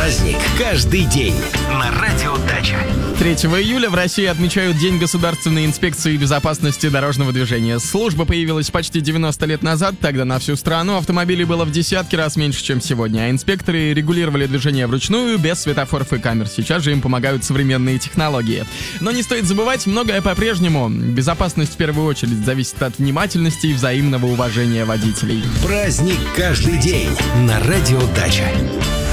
Праздник каждый день на Радио Дача. 3 июля в России отмечают День государственной инспекции безопасности дорожного движения. Служба появилась почти 90 лет назад, тогда на всю страну автомобилей было в десятки раз меньше, чем сегодня, а инспекторы регулировали движение вручную, без светофоров и камер. Сейчас же им помогают современные технологии. Но не стоит забывать, многое по-прежнему. Безопасность в первую очередь зависит от внимательности и взаимного уважения водителей. Праздник каждый день на Радио Дача.